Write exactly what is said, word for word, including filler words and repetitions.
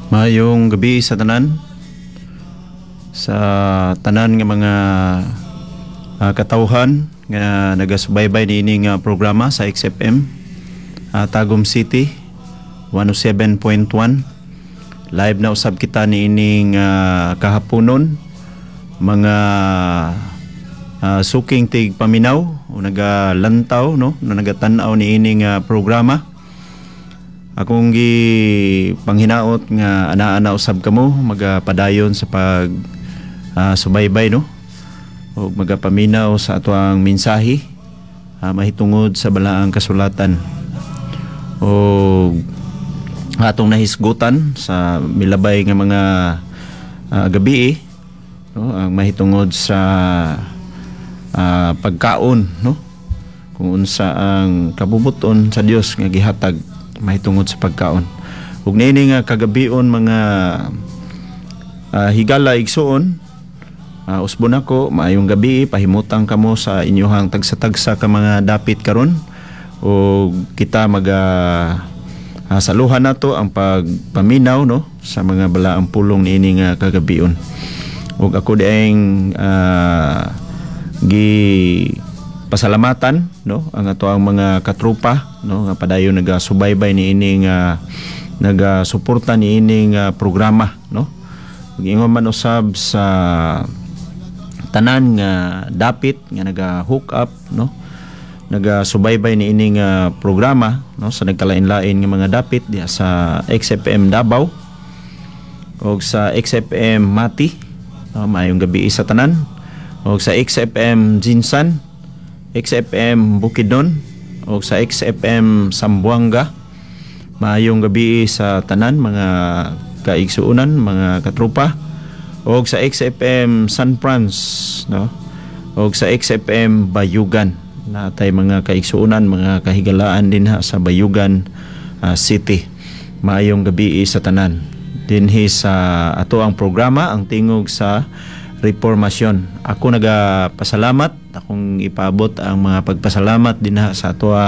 Mayong gabi sa tanan, sa tanan nga mga uh, katawhan nga nagasubaybay niining uh, programa sa X F M uh, Tagum City one oh seven point one. Live na usab kita niining uh, kahaponon mga uh, suking tig paminaw o nagalantaw no na nagatan-aw niining uh, programa. Akong gi panghinaot nga ana-ana usab kamo magapadayon sa pag uh, subaybay no o magapaminaw sa atuang mensahe uh, mahitungod sa balaang kasulatan o atong nahisgutan sa milabay nga mga uh, gabi no ang mahitungod sa uh, pagkaon no kung unsa ang kabubuton sa Dios nga gihatag mahitungod sa pagkaon. Ug niini nga kagabion mga uh, higala igsuon, uh, usbon ako maayong gabi, pahimutang kamo sa inyohang tagsa-tagsa ka mga dapit karon o kita maga uh, saluhan nato ang pagpaminaw no sa mga balaang pulong niini nga kagabion. Ug ako diayng uh, gi pasalamatan no ang ato ang mga katrupa no nga padayon nagasubaybay niining uh, nagasuporta niining uh, programa no gingon man usab sa tanan nga dapit nga naga-hook up no nagasubaybay niining uh, programa no sa nagkalain-lain nga mga dapit diha sa X F M Davao o sa X F M Mati no, maayong gabi sa tanan o sa X F M Jinsan, X F M Bukidnon o sa X F M Sambuanga. Maayong gabi sa tanan mga kaigsuunan, mga katrupa. O sa X F M San Franz, no? O sa X F M Bayugan. Natay mga kaigsuunan, mga kahigalaan din ha sa Bayugan uh, City. Maayong gabi sa tanan. Dinhi sa ato ang programa ang tingog sa Reformasyon. Ako nagapasalamat, akong ipaabot ang mga pagpasalamat din sa ato